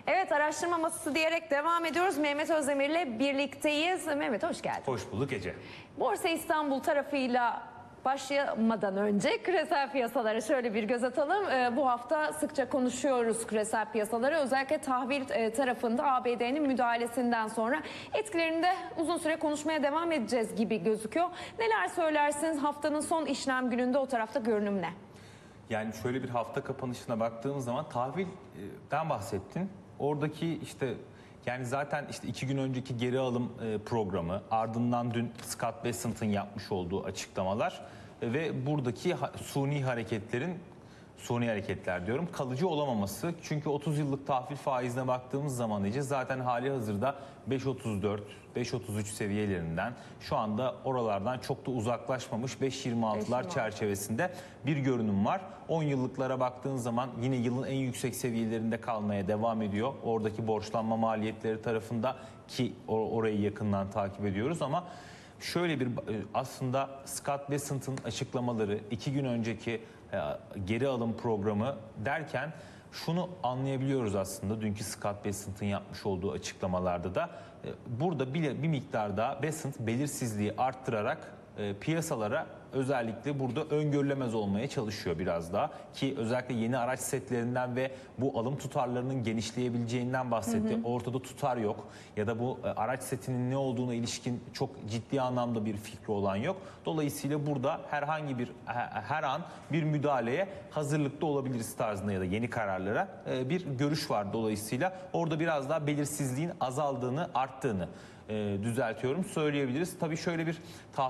Evet, araştırma masası diyerek devam ediyoruz. Mehmet Özdemir'le birlikteyiz. Mehmet, hoş geldin. Hoş bulduk Ece. Borsa İstanbul tarafıyla başlamadan önce küresel piyasalara şöyle bir göz atalım. Bu hafta sıkça konuşuyoruz küresel piyasaları. Özellikle tahvil tarafında ABD'nin müdahalesinden sonra etkilerini de uzun süre konuşmaya devam edeceğiz gibi gözüküyor. Neler söylersiniz? Haftanın son işlem gününde o tarafta görünüm ne? Yani şöyle bir hafta kapanışına baktığımız zaman tahvilden bahsettin. Oradaki yani zaten 2 gün önceki geri alım programı, ardından dün Scott Bessent'ın yapmış olduğu açıklamalar ve buradaki suni hareketler diyorum, kalıcı olamaması. Çünkü 30 yıllık tahvil faizine baktığımız zaman zaten hali hazırda 5.34, 5.33 seviyelerinden, şu anda oralardan çok da uzaklaşmamış 5.26'lar çerçevesinde bir görünüm var. 10 yıllıklara baktığınız zaman yine yılın en yüksek seviyelerinde kalmaya devam ediyor. Oradaki borçlanma maliyetleri tarafında ki orayı yakından takip ediyoruz ama şöyle bir aslında Scott Bessent'ın açıklamaları, 2 gün önceki geri alım programı derken şunu anlayabiliyoruz aslında dünkü Scott Bessent'ın yapmış olduğu açıklamalarda da burada bir miktar daha Bessent belirsizliği arttırarak piyasalara özellikle burada öngörülemez olmaya çalışıyor biraz daha, ki özellikle yeni araç setlerinden ve bu alım tutarlarının genişleyebileceğinden bahsetti. Ortada tutar yok ya da bu araç setinin ne olduğuna ilişkin çok ciddi anlamda bir fikri olan yok. Dolayısıyla burada her an bir müdahaleye hazırlıklı olabiliriz tarzında ya da yeni kararlara bir görüş var. Dolayısıyla orada biraz daha belirsizliğin azaldığını, arttığını söyleyebiliriz. Tabii şöyle bir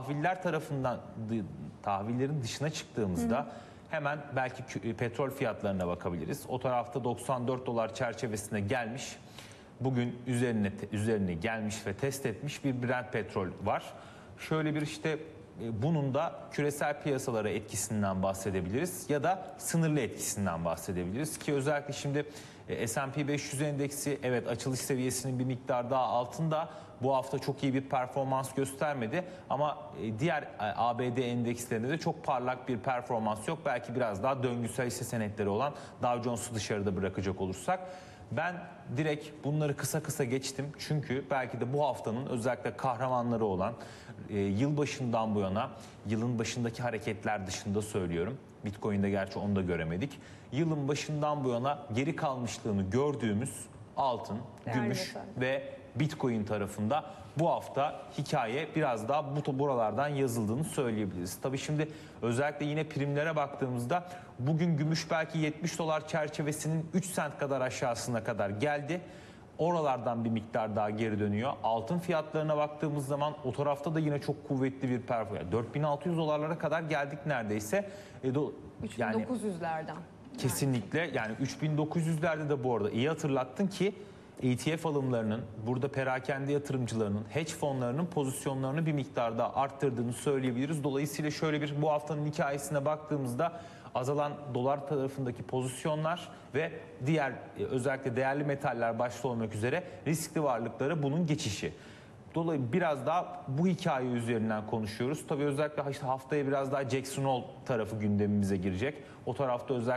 tahvillerin dışına çıktığımızda hemen belki petrol fiyatlarına bakabiliriz. O tarafta 94 dolar çerçevesine gelmiş. Bugün üzerine gelmiş ve test etmiş bir Brent petrol var. Şöyle bir bunun da küresel piyasalara etkisinden bahsedebiliriz ya da sınırlı etkisinden bahsedebiliriz ki özellikle şimdi S&P 500 endeksi evet açılış seviyesinin bir miktar daha altında, bu hafta çok iyi bir performans göstermedi ama diğer ABD endekslerinde de çok parlak bir performans yok. Belki biraz daha döngüsel hisse senetleri olan Dow Jones'u dışarıda bırakacak olursak. Ben direkt bunları kısa geçtim çünkü belki de bu haftanın özellikle kahramanları olan yılbaşından bu yana, yılın başındaki hareketler dışında söylüyorum. Bitcoin'de gerçi onu da göremedik. Yılın başından bu yana geri kalmışlığını gördüğümüz altın, gümüş ve Bitcoin tarafında bu hafta hikaye biraz daha buralardan yazıldığını söyleyebiliriz. Tabii şimdi özellikle yine primlere baktığımızda bugün gümüş belki 70 dolar çerçevesinin 3 sent kadar aşağısına kadar geldi. Oralardan bir miktar daha geri dönüyor. Altın fiyatlarına baktığımız zaman o tarafta da yine çok kuvvetli bir performans. 4600 dolarlara kadar geldik neredeyse. 3900'lerden. Kesinlikle yani 3900'lerde de bu arada iyi hatırlattın ki ETF alımlarının, burada perakende yatırımcılarının, hedge fonlarının pozisyonlarını bir miktar daha arttırdığını söyleyebiliriz. Dolayısıyla şöyle bir bu haftanın hikayesine baktığımızda azalan dolar tarafındaki pozisyonlar ve diğer özellikle değerli metaller başta olmak üzere riskli varlıklara bunun geçişi. Dolayısıyla biraz daha bu hikaye üzerinden konuşuyoruz. Tabii özellikle haftaya biraz daha Jackson Hole tarafı gündemimize girecek. O tarafta özellikle